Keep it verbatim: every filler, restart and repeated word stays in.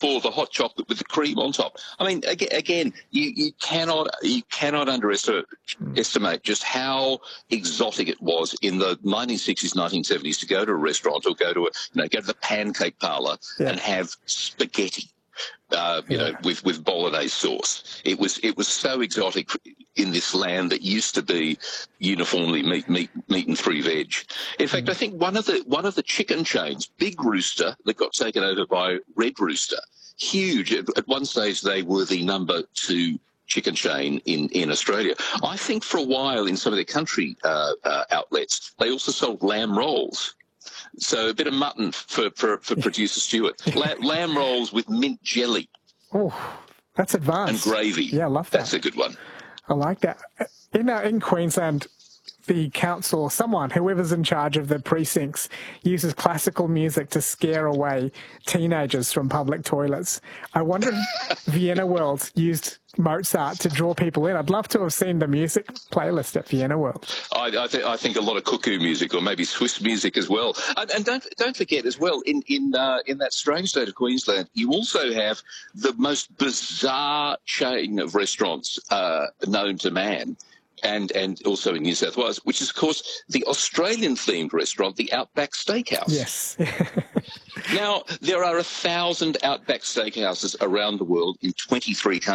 or the hot chocolate with the cream on top. I mean, again, again you, you cannot you cannot underestimate estimate just how exotic it was in the nineteen sixties, nineteen seventies to go to a restaurant or go to a you know go to the pancake parlour yeah. and have spaghetti. Uh, you Yeah. know, with, with bolognese sauce. It was it was so exotic in this land that used to be uniformly meat, meat, meat and three veg. In fact, I think one of the one of the chicken chains, Big Rooster, that got taken over by Red Rooster, huge. At, at one stage, they were the number two chicken chain in, in Australia. I think for a while in some of their country uh, uh, outlets, they also sold lamb rolls. So a bit of mutton for, for, for producer Stuart. La- lamb rolls with mint jelly. Oh, that's advanced. And gravy. Yeah, I love that. That's a good one. I like that. In, uh, in Queensland, the council, someone, whoever's in charge of the precincts, uses classical music to scare away teenagers from public toilets. I wonder if Vienna World used Mozart to draw people in. I'd love to have seen the music playlist at Vienna World. I, I, th- I think a lot of cuckoo music, or maybe Swiss music as well. And, and don't don't forget as well, in in uh, in that strange state of Queensland, you also have the most bizarre chain of restaurants uh, known to man. And and also in New South Wales, which is, of course, the Australian-themed restaurant, the Outback Steakhouse. Yes. Now, there are a thousand Outback Steakhouses around the world in twenty-three countries.